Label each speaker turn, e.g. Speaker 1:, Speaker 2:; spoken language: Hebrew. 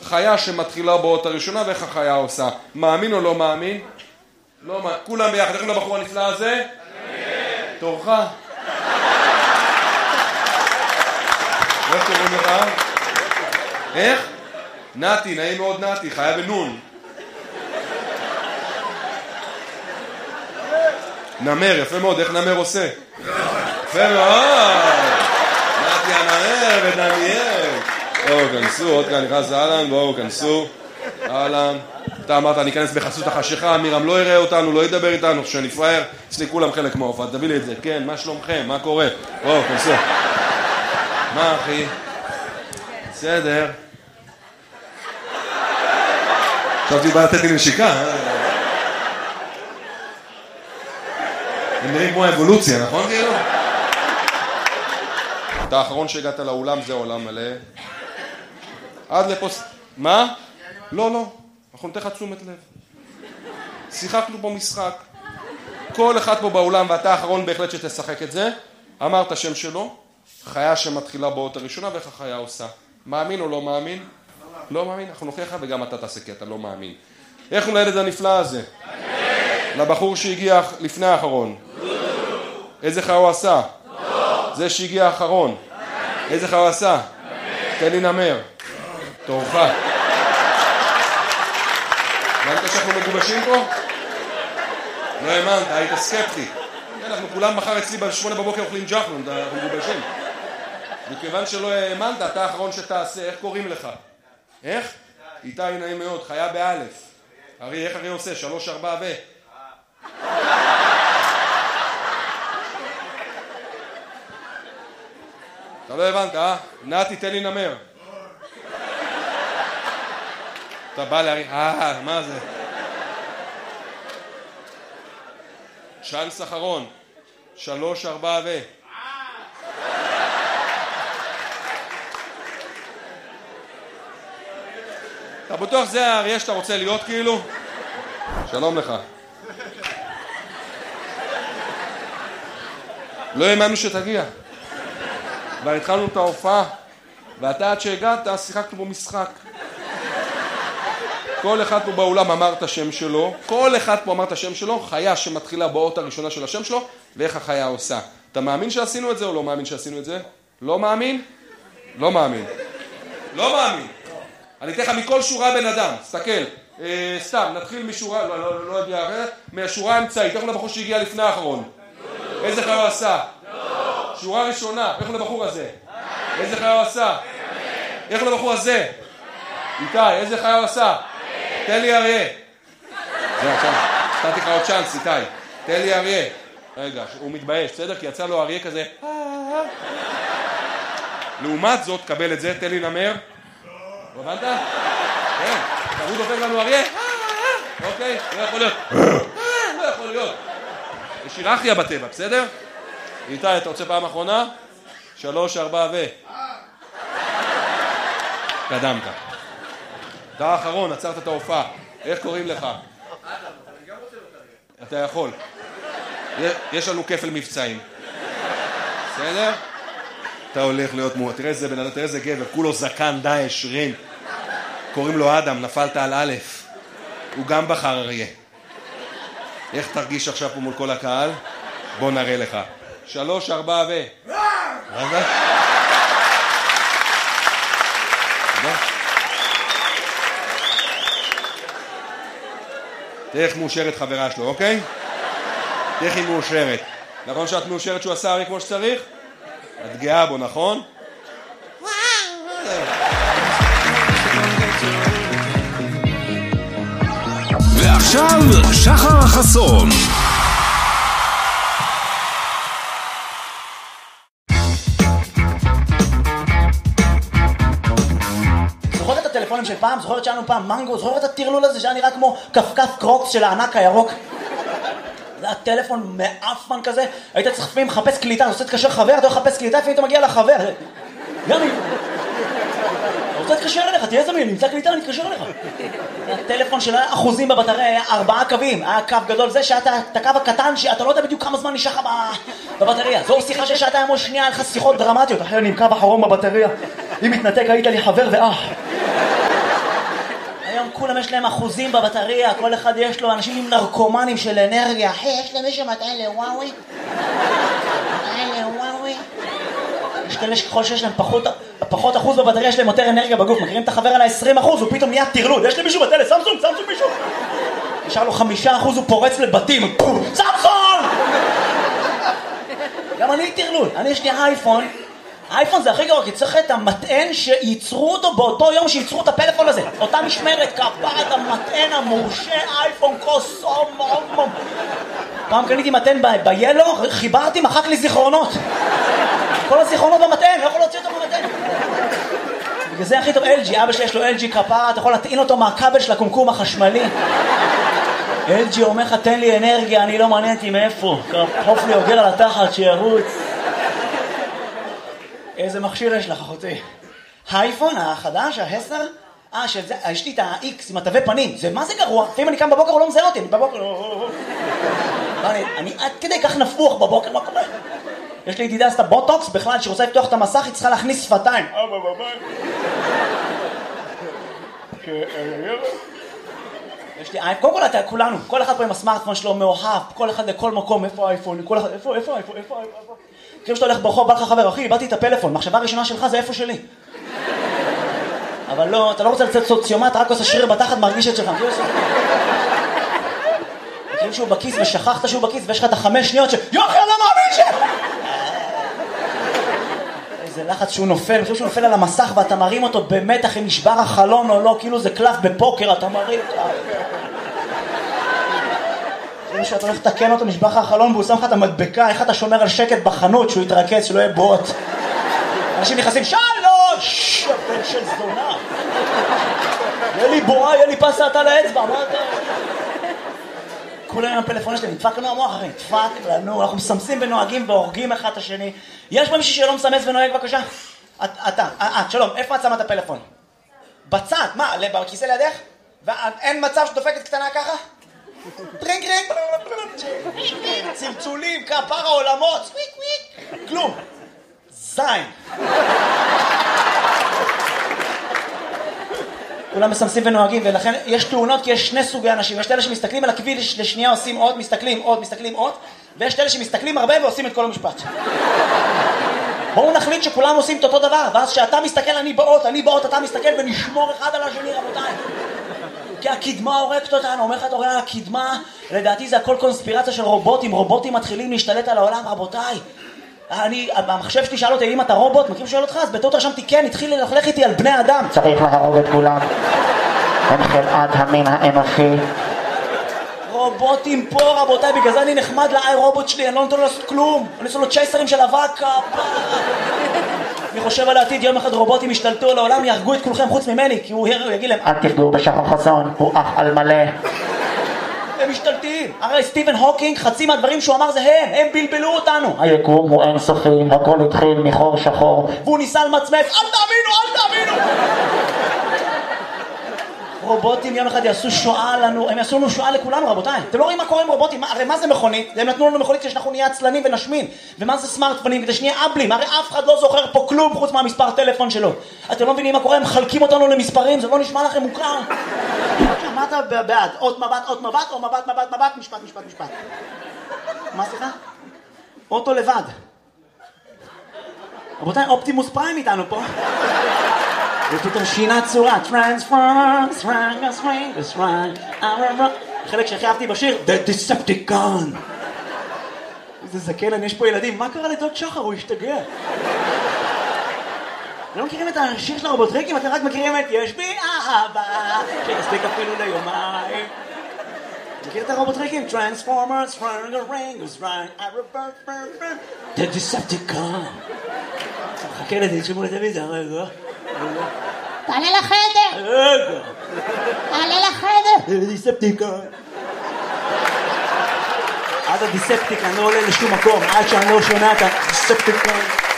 Speaker 1: חיה שמתחילה באות הראשונה ואיך החיה עושה. מאמין או לא מאמין? לא מאמין. כולם ביחד, איך לבחור הנפלא הזה? תורך. איך קוראים לך? איך? נתי, נעים מאוד נתי, חיה בנון. נמר, יפה מאוד, איך נמר עושה? יפה מאוד! נתי הנמר ודניאל. בואו, כנסו, עוד כאן נכנס אהלן, בואו, כנסו. אהלן. אתה אמרת, אני אכנס בחסות החשיכה, מירם לא יראה אותנו, לא ידבר איתנו, שאני פרייר, אצלי כולם חלק מההופעה, תביא לי את זה. כן, מה שלומכם? מה קורה? בואו, כנסו. מה אחי? בסדר. עכשיו תבא לתת לי נשיקה. הם נראים כמו האבולוציה, נכון כאילו? אתה האחרון שהגעת לאולם, זה עולם מלא. עד לפוס... מה? לא, לא. אנחנו נתן לך תשומת לב. שיחקנו פה משחק. כל אחד פה באולם, ואתה האחרון בהחלט שתשחק את זה, אמר את השם שלו, חיה שמתחילה באות הראשונה, ואיך החיה עושה. מאמין או לא מאמין? לא מאמין. אנחנו נוכיח לך וגם אתה תעשה, כי אתה לא מאמין. איך הוא לילד הנפלא הזה? לבחור שהגיע לפני האחרון. איזה חיה הוא עשה? זה שהגיע האחרון. איזה חיה הוא עשה? תן לי נמר. תורך. הבנת שאנחנו מגובשים פה? לא האמנת, היית סקפטי. אנחנו כולם מחר אצלי ב8 בבוקר אוכלים ג'חנון, אנחנו מגובשים. וכיוון שלא האמנת, אתה האחרון שתעשה, איך קוראים לך? איך? איתי נעים מאוד, חיה באלף. ארי, איך ארי עושה? 3, 4 ו... אתה לא הבנת, אה? נתי, תן לי נמר. אתה בא להרי... מה זה? צ'אנס אחרון. 3, 4 ו... אתה בטוח זה האריה שאתה רוצה להיות כאילו? שלום לך. לא האמנו שתגיע. כבר התחלנו את ההופעה, ואתה עד שהגעת שיחקנו בו משחק. כל אחד פה באולם אמר את השם שלו, כל אחד פה אמר את השם שלו, חיה שמתחילה באות הראשונה של השם שלו, ואיך החיה עושה. אתה מאמין שעשינו את זה או לא מאמין שעשינו את זה? לא מאמין? לא מאמין. לא מאמין. אני אתן לך מכל שורה בן אדם, תסתכל. סתם, נתחיל משורה, לא יודע, מהשורה האמצעית, איך הוא לבחור שהגיע לפני האחרון? איזה חיה הוא עשה? שורה ראשונה, איך הוא לבחור הזה? איזה חיה הוא עשה? איך הוא לבחור הזה? איתי, איזה חיה הוא עשה? תן לי אריה. זהו, עכשיו, נתתי לך עוד צ'אנס, איתי. תן לי אריה. רגע, הוא מתבייש, בסדר? כי יצא לו אריה כזה. לעומת זאת, קבל את זה, תן לי נמר. לא הבנת? כן, תראו דופק לנו אריה. אוקיי, לא יכול להיות. לא יכול להיות. יש היררכיה בטבע, בסדר? איתי, אתה רוצה פעם אחרונה? 3, 4 ו... קדמת. אתה האחרון, עצרת את ההופעה. איך קוראים לך? אתה יכול. יש לנו כפל מבצעים. בסדר? אתה הולך להיות מועט. תראה איזה בן אדם, תראה איזה גבר, כולו זקן, דאעש, רין. קוראים לו אדם, נפלת על א'. הוא גם בחר אריה. איך תרגיש עכשיו פה מול כל הקהל? בוא נראה לך. 3, 4 ו... מה זה? תראה איך מאושרת חברה שלו, אוקיי? תראה איך היא מאושרת. נכון שאת מאושרת שהוא עשה אריה כמו שצריך? את גאה בו, נכון?
Speaker 2: ועכשיו שחר חסון.
Speaker 3: זוכרת את הטלפונים של פעם? זוכרת שהיה לנו פעם מנגו? זוכרת את הטרלול הזה שהיה נראה כמו קפקף קרוקס של הענק הירוק? זה היה טלפון מאפמן כזה, היית צריך לפעמים לחפש קליטה, אתה רוצה להתקשר חבר, אתה רוצה לחפש קליטה, לפעמים אתה מגיע לחבר. גם אם... אתה רוצה להתקשר אליך, תהיה זמין, נמצא קליטה, אני אתקשר אליך. הטלפון של אחוזים בבטריה היה 4 קווים, היה קו גדול, זה שהיה את הקו הקטן, שאתה לא יודע בדיוק כמה זמן נשאר לך בבטריה. זו שיחה של שעתיים או שנייה, היה לך שיחות דרמטיות, אחרי אני עם קו אחרון בבטריה. אם מתנתק היית לי חבר ואח. כולם יש להם אחוזים בבטריה, כל אחד יש לו, אנשים עם נרקומנים של אנרגיה. אחי, יש למישהו מטען לוואוי? יש כאלה שככל שיש להם פחות אחוז בבטריה, יש להם יותר אנרגיה בגוף. מכירים את החבר על ה-20%, הוא פתאום נהיה תרלוד. יש למישהו בטלס, סמסונג מישהו. נשאר לו 5%, הוא פורץ לבתים. סמסונג! גם אני תרלוד, אני יש לי אייפון. האייפון זה הכי גרוע, כי צריך את המטען שייצרו אותו באותו יום שייצרו את הפלאפון הזה. אותה משמרת, כפרת המטען המורשה, אייפון קוסום. פעם קניתי מטען ביילו, חיברתי, מחק לי זיכרונות. כל הזיכרונות במטען, לא יכול להוציא אותו במטען. בגלל זה הכי טוב LG, אבא שלי יש לו LG כפרה, אתה יכול להטעין אותו מהכבל של הקומקום החשמלי. LG אומר לך, תן לי אנרגיה, אני לא מעניין אותי מאיפה. כפוף לי אוגר על התחת, שירוץ. איזה מכשיר יש לך, אחותי? האייפון החדש, ה-10? שזה, יש לי את ה-X עם התווי פנים. זה מה זה גרוע? לפעמים אני קם בבוקר, הוא לא מזהה אותי. בבוקר, אני עד כדי כך נפוח בבוקר, מה קורה? יש לי ידידה עשתה בוטוקס, בכלל, שרוצה לפתוח את המסך, היא צריכה להכניס שפתיים. יש לי אייפון, קודם כל כולנו, כל אחד פה עם הסמארטפון שלו מאוהב, כל אחד לכל מקום, איפה האייפון, איפה האייפון? כאילו שאתה הולך ברחוב, בא לך חבר, אחי, איבדתי את הפלאפון, מחשבה הראשונה שלך זה איפה שלי. אבל לא, אתה לא רוצה לצאת סוציומט, רק עושה שריר בתחת, מרגיש את שלך. כאילו שהוא בכיס ושכחת שהוא בכיס, ויש לך את 5 שניות יוחי, אני לא מאמין שלך! איזה לחץ שהוא נופל, כאילו שהוא נופל על המסך ואתה מרים אותו במתח אם נשבר החלון או לא, כאילו זה קלף בפוקר, אתה מרים אותו. כאילו שאתה הולך לתקן אותו, נשבר לך החלון והוא שם לך את המדבקה, איך אתה שומר על שקט בחנות שהוא יתרכז, שלא יהיה בוט. אנשים נכנסים, שלוש! הבן של זונה. יהיה לי בועה, יהיה לי פסה אתה לאצבע, מה אתה? כולם עם הפלאפון שלהם, נדפק לנו המוח אחרי, נדפק לנו, אנחנו מסמסים ונוהגים והורגים אחד את השני. יש במישהו שלא מסמס ונוהג בבקשה? שלום, איפה את שמה את הפלאפון? בצד, מה, בכיסא לידך? ואין מצב שדופקת קטנה ככה? טרינג טרינג, צלצולים, כפר העולמות, סוויק וויק, כלום. זין. כולם מסמסים ונוהגים, ולכן יש תאונות כי יש 2 סוגי אנשים. יש אלה שמסתכלים על הכביש לשנייה עושים עוד, מסתכלים עוד, ויש אלה שמסתכלים הרבה ועושים את כל המשפט. בואו נחליט שכולם עושים את אותו דבר, ואז שאתה מסתכל אני באות, אתה מסתכל ונשמור אחד על השני, רבותיי. כי הקדמה הורקת אותנו, אומר לך אתה רואה על הקדמה, לדעתי זה הכל קונספירציה של רובוטים מתחילים להשתלט על העולם, רבותיי. המחשב שלי שאל אותי אם אתה רובוט, מכיר שואל אותך, אז בטעות רשמתי כן, התחיל ללכלך איתי על בני אדם.
Speaker 4: צריך להרוג את כולם, הם חלאת המין האנושי.
Speaker 3: רובוטים פה רבותיי, בגלל זה אני נחמד לאי רובוט שלי, אני לא נותן לו לעשות כלום, אני עושה לו צ'ייסרים של אבק. אני חושב על העתיד, יום אחד רובוטים ישתלטו על העולם, יהרגו את כולכם חוץ ממני, כי הוא יגיד להם
Speaker 4: אל תפגעו בשחר חסון, הוא אח על מלא.
Speaker 3: הם משתלטים. הרי סטיבן הוקינג, חצי מהדברים שהוא אמר זה הם בלבלו אותנו.
Speaker 4: היקום הוא אינסופי, הכל התחיל מחור שחור.
Speaker 3: והוא ניסה למצמץ, אל תאמינו! רובוטים יום אחד יעשו שואה לנו, הם יעשו לנו שואה לכולנו רבותיי. אתם לא רואים מה קורה עם רובוטים, הרי מה זה מכונית? הם נתנו לנו מכונית שאנחנו נהיה עצלנים ונשמין. ומה זה סמארטפונים? כדי שנהיה אבלים, הרי אף אחד לא זוכר פה כלום חוץ מהמספר טלפון שלו. אתם לא מבינים מה קורה, הם מחלקים אותנו למספרים, זה לא נשמע לכם מוכר. מה אתה בעד? עוד מבט, או מבט, משפט. מה סליחה? אוטו לבד. רבותיי, אופטימוס פריים איתנו פה. ופתאום שינה צורה, Transformers, חלק שהכי אהבתי בשיר, The Decepticon. איזה זקן, יש פה ילדים, מה קרה לדוד שחר? הוא השתגע. לא מכירים את השיר של הרובוטריקים, אתם רק מכירים את יש בי אהבה, שתספיק אפילו ליומיים. מכיר את הרובוטריקים? Transformers, The Decepticon. חכה לזה, שימו לטלוויזיה, רגע.
Speaker 5: תעלה לחדר! תעלה לחדר!
Speaker 3: דיספטיקון. עד הדיספטיקון לא עולה לשום מקום, עד שאני לא שומע את הדיספטיקון.